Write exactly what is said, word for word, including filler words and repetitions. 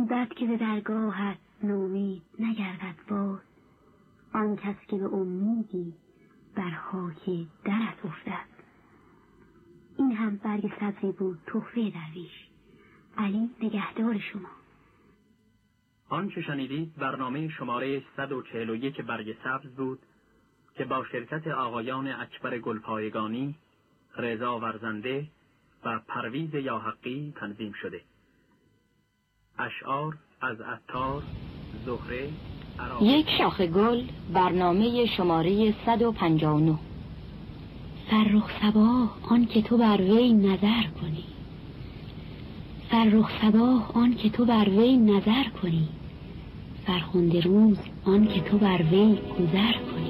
بد که به درگاهت نومید نگردد باز، آن کس که به امیدی بر خاک درت افتد. این هم برگ سبزی بود تحفه درویش. علی نگهدار شما. آنچه شنیدید برنامه شماره صد و چهل و یک برگ سبز بود که با شرکت آقایان اکبر گلپایگانی، رضا ورزنده و پرویز یاحقی تنظیم شده. اشعار از عطار، زهره، عراق. یک شاخ گل، برنامه شماره صد و پنجاه و نه. فرخ صباح آن که تو بر وی نظر کنی، فرخ صباح آن که تو بر وی نظر کنی، فرخنده روز آن که تو بر وی گذر کنی.